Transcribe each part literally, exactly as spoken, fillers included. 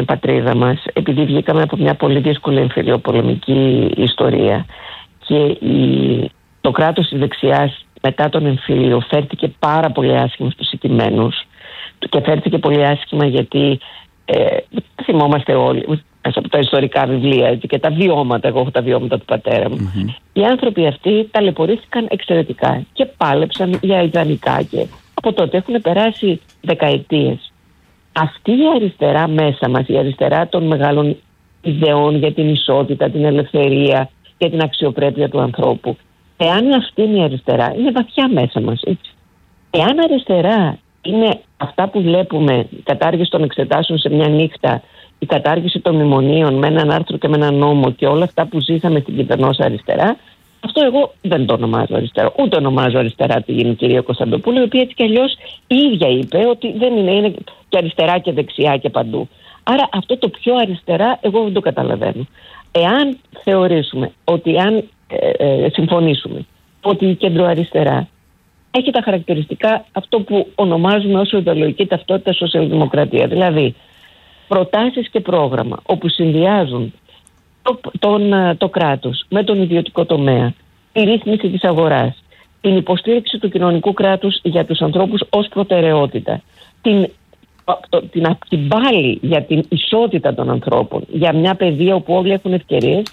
στην πατρίδα μας, επειδή βγήκαμε από μια πολύ δύσκολη εμφυλιοπολεμική ιστορία και η, το κράτος της δεξιάς μετά τον εμφύλιο φέρθηκε πάρα πολύ άσχημα στους οικημένους και φέρθηκε πολύ άσχημα γιατί ε, θυμόμαστε όλοι μέσα από τα ιστορικά βιβλία έτσι, και τα βιώματα, εγώ έχω τα βιώματα του πατέρα μου. Mm-hmm. Οι άνθρωποι αυτοί ταλαιπωρήθηκαν εξαιρετικά και πάλεψαν για ιδανικά και από τότε έχουν περάσει δεκαετίες. Αυτή η αριστερά μέσα μας, η αριστερά των μεγάλων ιδεών για την ισότητα, την ελευθερία και την αξιοπρέπεια του ανθρώπου, εάν αυτή είναι η αριστερά, είναι βαθιά μέσα μας. Έτσι. Εάν αριστερά είναι αυτά που βλέπουμε, η κατάργηση των εξετάσεων σε μια νύχτα, η κατάργηση των μνημονίων με έναν άρθρο και με έναν νόμο και όλα αυτά που ζήσαμε στην κυβερνόσα αριστερά, αυτό εγώ δεν το ονομάζω αριστερά. Ούτε ονομάζω αριστερά την κυρία Κωνσταντοπούλου, η οποία έτσι κι αλλιώς η ίδια είπε ότι δεν είναι, είναι και αριστερά και δεξιά και παντού. Άρα αυτό το πιο αριστερά εγώ δεν το καταλαβαίνω. Εάν θεωρήσουμε ότι αν ε, ε, συμφωνήσουμε ότι η κεντροαριστερά έχει τα χαρακτηριστικά αυτό που ονομάζουμε ως ιδεολογική ταυτότητα σοσιαλδημοκρατία, δηλαδή προτάσεις και πρόγραμμα όπου συνδυάζουν το, τον, το κράτος με τον ιδιωτικό τομέα, τη ρύθμιση της αγοράς, την υποστήριξη του κοινωνικού κράτους για τους ανθρώπους ως προτεραιότητα, την, το, την, την πάλη για την ισότητα των ανθρώπων, για μια παιδεία όπου όλοι έχουν ευκαιρίες,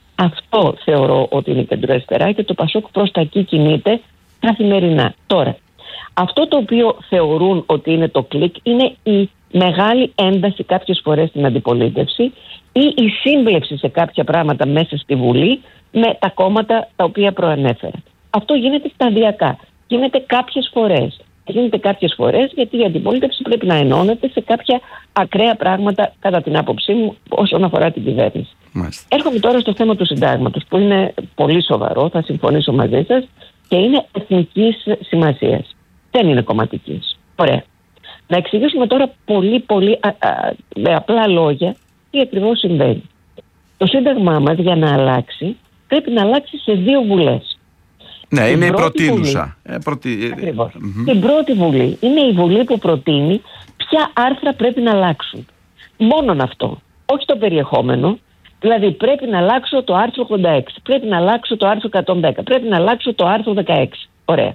αυτό θεωρώ ότι είναι κεντροαριστερά και το Πασόκ προς τα εκεί κινείται καθημερινά. Τώρα, αυτό το οποίο θεωρούν ότι είναι το κλικ είναι η μεγάλη ένταση κάποιες φορές στην αντιπολίτευση ή η σύμπλευση σε κάποια πράγματα μέσα στη Βουλή με τα κόμματα τα οποία προανέφερα. Αυτό γίνεται σταδιακά. Γίνεται κάποιες φορές. Γίνεται κάποιες φορές γιατί η αντιπολίτευση πρέπει να ενώνεται σε κάποια ακραία πράγματα, κατά την άποψή μου, όσον αφορά την κυβέρνηση. Μάλιστα. Έρχομαι τώρα στο θέμα του συντάγματος, που είναι πολύ σοβαρό, θα συμφωνήσω μαζί σας, και είναι εθνικής σημασίας. Δεν είναι κομματικής. Ωραία. Να εξηγήσουμε τώρα πολύ πολύ α, α, με απλά λόγια τι ακριβώς συμβαίνει. Το σύνταγμά μας για να αλλάξει πρέπει να αλλάξει σε δύο βουλές. Ναι, την είναι η πρωτήνουσα. Ε, προτι... Ακριβώς. Mm-hmm. Την πρώτη βουλή είναι η βουλή που προτείνει ποια άρθρα πρέπει να αλλάξουν. Μόνον αυτό. Όχι το περιεχόμενο. Δηλαδή πρέπει να αλλάξω το άρθρο ογδόντα έξι, πρέπει να αλλάξω το άρθρο εκατόν δέκα, πρέπει να αλλάξω το άρθρο δεκαέξι. Ωραία.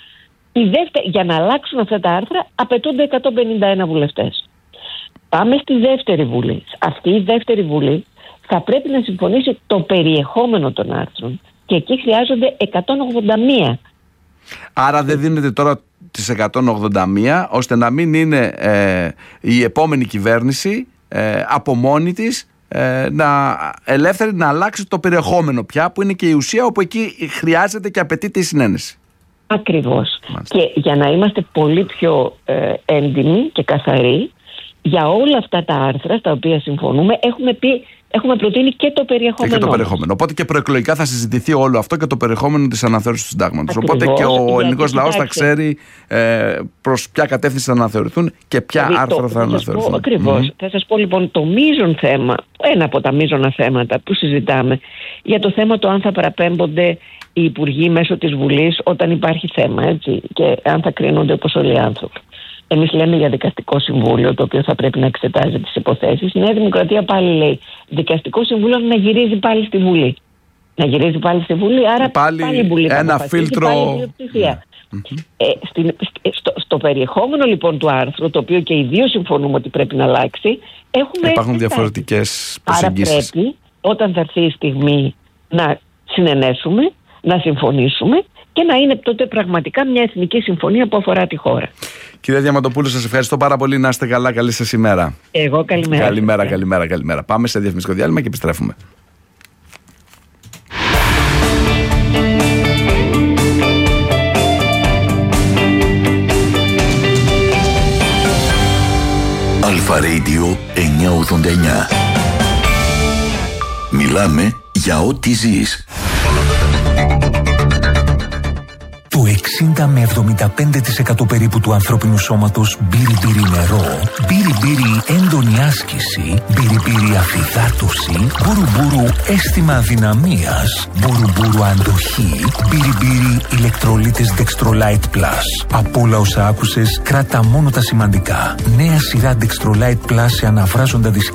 Η δεύτερη, για να αλλάξουν αυτά τα άρθρα απαιτούνται εκατόν πενήντα ένα βουλευτές. Πάμε στη δεύτερη βουλή. Αυτή η δεύτερη βουλή θα πρέπει να συμφωνήσει το περιεχόμενο των άρθρων και εκεί χρειάζονται εκατόν ογδόντα μία. Άρα δεν δίνεται τώρα τις εκατόν ογδόντα μία ώστε να μην είναι ε, η επόμενη κυβέρνηση ε, από μόνη της ε, να, ελεύθερη να αλλάξει το περιεχόμενο πια, που είναι και η ουσία, όπου εκεί χρειάζεται και απαιτείται η συνένεση. Ακριβώς. Μάλιστα. Και για να είμαστε πολύ πιο ε, έντιμοι και καθαροί, για όλα αυτά τα άρθρα στα οποία συμφωνούμε έχουμε πει, έχουμε προτείνει και το περιεχόμενο. Και το περιεχόμενο. Οπότε και προεκλογικά θα συζητηθεί όλο αυτό και το περιεχόμενο της αναθεώρησης του συντάγματος. Οπότε και ο ελληνικός λαός θα ξέρει ε, προς ποια κατεύθυνση θα αναθεωρηθούν και ποια δηλαδή, άρθρα το, θα αναθεωρηθούν. Ακριβώς. Mm. Θα σας πω λοιπόν το μείζον θέμα, ένα από τα μείζωνα θέματα που συζητάμε, για το θέμα το αν θα παραπέμπονται οι υπουργοί μέσω της Βουλής όταν υπάρχει θέμα, έτσι, και αν θα κρίνονται όπως όλοι οι άνθρωποι. Εμείς λέμε για δικαστικό συμβούλιο, το οποίο θα πρέπει να εξετάζει τις υποθέσεις. Η Νέα Δημοκρατία πάλι λέει δικαστικό συμβούλιο να γυρίζει πάλι στη Βουλή. Να γυρίζει πάλι στη Βουλή, άρα πάλι, πάλι η Βουλή ένα φίλτρο. Πάλι mm-hmm. ε, στην, στο, στο περιεχόμενο λοιπόν του άρθρου, το οποίο και οι δύο συμφωνούμε ότι πρέπει να αλλάξει, έχουμε υπάρχουν διαφορετικές προσεγγίσεις. Άρα πρέπει όταν θα έρθει η στιγμή να συνενέσουμε, να συμφωνήσουμε και να είναι τότε πραγματικά μια εθνική συμφωνία που αφορά τη χώρα. Κυρία Διαμαντοπούλου, σας ευχαριστώ πάρα πολύ. Να είστε καλά. Καλή σας ημέρα. Εγώ καλημέρα. Καλημέρα, καλημέρα, καλημέρα. Πάμε σε διαφημιστικό διάλειμμα και επιστρέφουμε. Αλφα Radio εννιακόσια ογδόντα εννιά. Μιλάμε για ό,τι ζεις. Το εξήντα με εβδομήντα πέντε τοις εκατό περίπου του ανθρώπινου σώματος μπύρι-μπύρι νερό, μπύρι-μπύρι έντονη άσκηση, μπύρι-μπύρι αφυδάτωση, μπουρου-μπουρου αίσθημα αδυναμίας, μπουρου-μπουρου αντοχή, μπύρι-μπύρι ηλεκτρολίτες Dextrolite Plus. Από όλα όσα άκουσες, κράτα μόνο τα σημαντικά. Νέα σειρά Dextrolite Plus σε αναβράζοντα δισκή.